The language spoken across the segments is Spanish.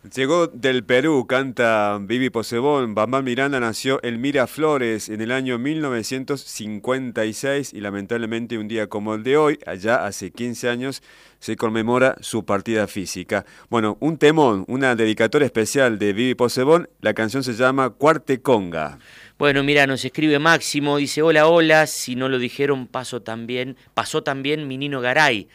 Llegó del Perú, canta Vivi Posebón. Bambán Miranda nació en Miraflores en el año 1956 y lamentablemente un día como el de hoy, allá hace 15 años, se conmemora su partida física. Bueno, un temón, una dedicatoria especial de Vivi Posebón. La canción se llama Cuarte Conga. Bueno, mira, nos escribe Máximo, dice, hola, hola, si no lo dijeron, pasó también mi Nino Garay.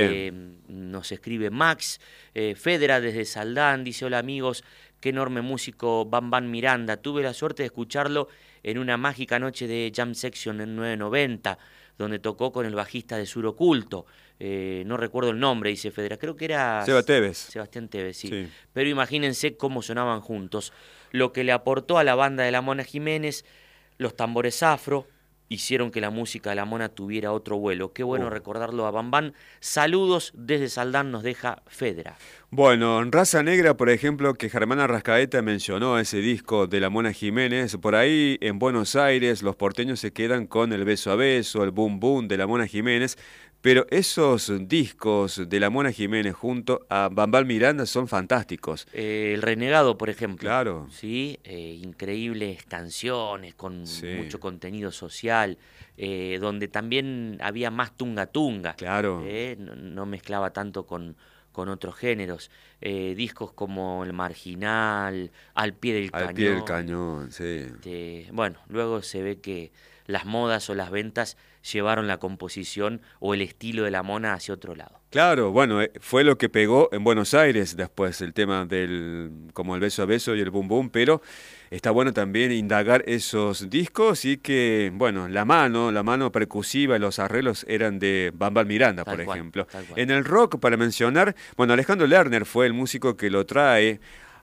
Nos escribe Max, Fedra desde Saldán, dice, hola amigos, qué enorme músico Bambán Miranda, tuve la suerte de escucharlo en una mágica noche de Jam Section en 990, donde tocó con el bajista de Sur Oculto. No recuerdo el nombre, dice Fedra, creo que era Sebastián Tevez, sí. Pero imagínense cómo sonaban juntos. Lo que le aportó a la banda de la Mona Jiménez, los tambores afro, hicieron que la música de la Mona tuviera otro vuelo. Qué bueno recordarlo a Bambán. Saludos desde Saldán, nos deja Fedra. Bueno, en Raza Negra, por ejemplo, que Germán Arrascaeta mencionó ese disco de la Mona Jiménez, por ahí en Buenos Aires los porteños se quedan con el Beso a Beso, el Boom Boom de la Mona Jiménez, pero esos discos de la Mona Jiménez junto a Bambán Miranda son fantásticos. El Renegado, por ejemplo. Claro. Sí, increíbles canciones con mucho contenido social, donde también había más tunga-tunga. Claro. No mezclaba tanto con otros géneros. Discos como El Marginal, Al Pie del Cañón. Al Pie del Cañón, sí. Bueno, luego se ve que las modas o las ventas llevaron la composición o el estilo de la Mona hacia otro lado. Claro, bueno, fue lo que pegó en Buenos Aires después, el tema del como el Beso a Beso y el Boom Boom, pero está bueno también indagar esos discos y que, bueno, la mano percusiva y los arreglos eran de Bambán Miranda, por ejemplo. En el rock, para mencionar, bueno, Alejandro Lerner fue el músico que lo trae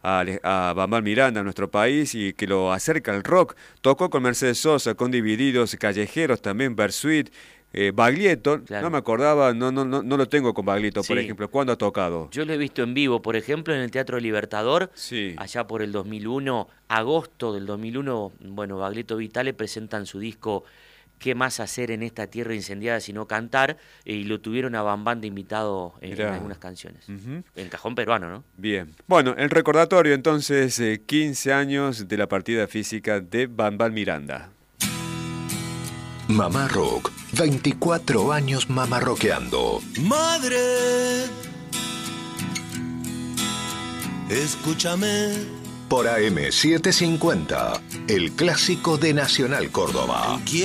a Bambán Miranda a nuestro país y que lo acerca al rock. Tocó con Mercedes Sosa, con Divididos, Callejeros también, Bersuit, Baglietto, no me acordaba, no lo tengo con Baglietto, por ejemplo. ¿Cuándo ha tocado? Yo lo he visto en vivo, por ejemplo, en el Teatro Libertador, allá por el 2001, agosto del 2001, bueno, Baglietto Vitale presentan su disco ¿Qué más hacer en esta tierra incendiada sino cantar? Y lo tuvieron a Bambán de invitado en algunas canciones. En cajón peruano, ¿no? Bien. Bueno, el recordatorio entonces, 15 años de la partida física de Bambán Miranda. Mamá Rock, 24 años mamarroqueando. Madre, escúchame. Por AM 750, el clásico de Nacional Córdoba.